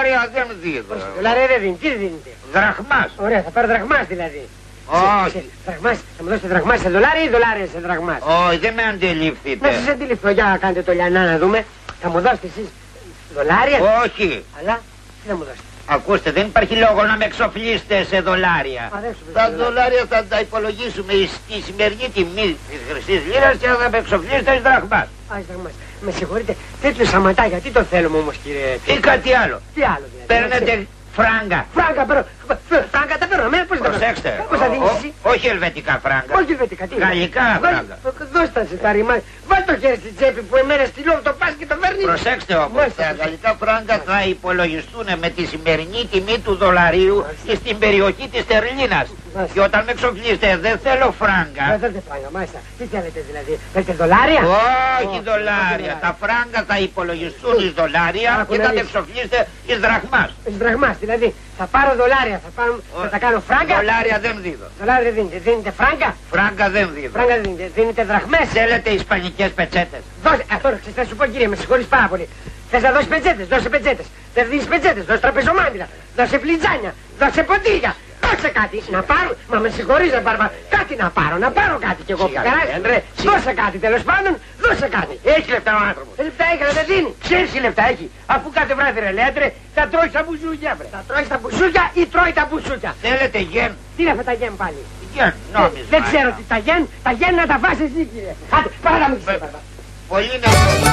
δολάρια δεν δίδω. Δολάρια δεν δίνει, τι δίνετε? Δραχμάς. Ωραία, θα πάρω δραχμάς δηλαδή. Όχι. Δραχμάς, θα μου δώσετε δραχμάς σε δολάρια ή δολάρια σε δραχμάς? Όχι, δεν με αντιληφθείτε. Να σας αντιληφθώ, για κάντε το λιανά να δούμε. Θα μου δώσετε εσείς δολάρια? Όχι. Αλλά, τι θα μου δώσετε? Ακούστε, δεν υπάρχει λόγο να με εξοφλήσετε σε δολάρια. Τα δολάρια θα τα υπολογίσουμε στη σημερινή τιμή της χρυσής λίρας και θα με εξοφλήσετε εις δραχμάς. Με συγχωρείτε, τέτοιο σαματάκια, τι το θέλουμε όμως κύριε? Ή κάτι άλλο. Τι άλλο δηλαδή? Παίρνετε φράγκα. Φράγκα παίρνω. Φράγκα τα παίρνω. Πώς τα Προσέξτε. Πώς θα δίνεις εσύ? Όχι ελβετικά φράγκα. Όχι ελβετικά, τι? Γαλλικά φράγκα. Δώστα σε τα ρημά. Βάλ το χέρι στην τσέπη που εμένα στυλό το πας και το φέρνεις. Προσέξτε όμως, τα γαλλικά φράγκα θα υπολογιστούν με τη σημερινή τιμή του δολαρίου στην περιοχή της Τερλίνας. Και όταν με εξοφλήσετε δεν θέλω φράγκα. Δεν θέλετε φράγκα, μάλιστα. Τι θέλετε δηλαδή? Θέλετε δολάρια? Όχι δολάρια. Τα φράγκα θα υπολογιστούν εις δολάρια και θα με εξοφλήσετε εις δραχμάς. Εις δραχμάς, δηλαδή θα πάρω δολάρια, θα τα κάνω φράγκα. Δολάρια δεν δίδω. Δολάρια δεν δίνετε. Δίνετε φράγκα? Φράγκα δεν δίδω. Φράγκα δεν δίνετε. Δίνετε δραχμές. Θέλετε ισπανικές πετσέτες? Δώσε, τώρα ξέρεις, θα σου πω κύριε, με συγχωρείς πάρα πολύ. Θες να δώσεις πετσέτες, δώσε πετσέτες. Δεν δίνεις πετσέτες, δώσε τραπεζομάντιλα. Δώσε φλιτζάνια, δώσε ποτήρια. Δώσε κάτι, να πάρω, μα με συγχωρείς Μπάρμπα, κάτι να πάρω κάτι κι εγώ. Δώσε κάτι τέλος πάντων, δώσε κάτι. Έχει λεφτά ο άνθρωπος. Λεφτά έχει, αλλά δεν δίνει. Ξέρεις τι λεφτά έχει, αφού κάθε βράδυ ρε Λέαντρε, θα τρώει τα μπουζούκια βρε. Θα τρώει τα μπουζούκια ή τρώει τα μπουζούκια? Θέλετε γεν? Τι είναι αυτά τα γεν πάλι? Γεν, νόμισμα. Δεν ξέρω τι τα γεν να τα βάζεις εκεί κύριε. Άντε, πάρα να μου Πολύ να